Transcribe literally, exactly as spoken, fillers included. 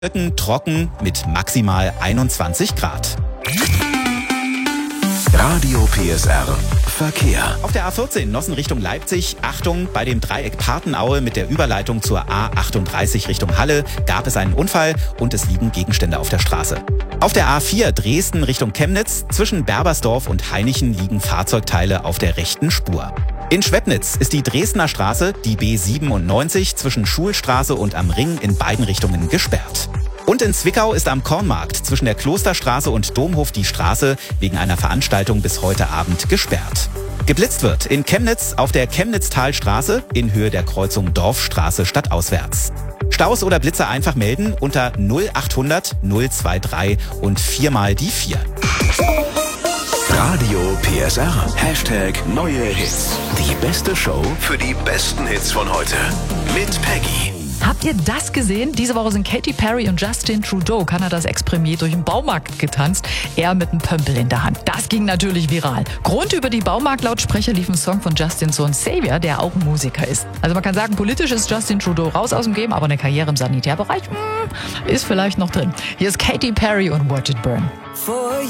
Wolken trocken mit maximal einundzwanzig Grad. Radio P S R Verkehr. Auf der A vierzehn Nossen Richtung Leipzig, Achtung, bei dem Dreieck Partenaue mit der Überleitung zur A achtunddreißig Richtung Halle gab es einen Unfall und es liegen Gegenstände auf der Straße. Auf der A vier Dresden Richtung Chemnitz zwischen Berbersdorf und Hainichen liegen Fahrzeugteile auf der rechten Spur. In Schwebnitz ist die Dresdner Straße, die B siebenundneunzig, zwischen Schulstraße und am Ring in beiden Richtungen gesperrt. Und in Zwickau ist am Kornmarkt zwischen der Klosterstraße und Domhof die Straße wegen einer Veranstaltung bis heute Abend gesperrt. Geblitzt wird in Chemnitz auf der Chemnitztalstraße in Höhe der Kreuzung Dorfstraße stadtauswärts. Staus oder Blitzer einfach melden unter null achthundert null dreiundzwanzig und viermal die vier. Radio P S R. Hashtag neue Hits. Die beste Show für die besten Hits von heute. Mit Peggy. Habt ihr das gesehen? Diese Woche sind Katy Perry und Justin Trudeau, Kanadas Ex-Premier, durch den Baumarkt getanzt. Er mit einem Pömpel in der Hand. Das ging natürlich viral. Grund: über die Baumarktlautsprecher lief ein Song von Justins Sohn Xavier, der auch Musiker ist. Also man kann sagen, politisch ist Justin Trudeau raus aus dem Game, aber eine Karriere im Sanitärbereich mh, ist vielleicht noch drin. Hier ist Katy Perry und Watch It Burn.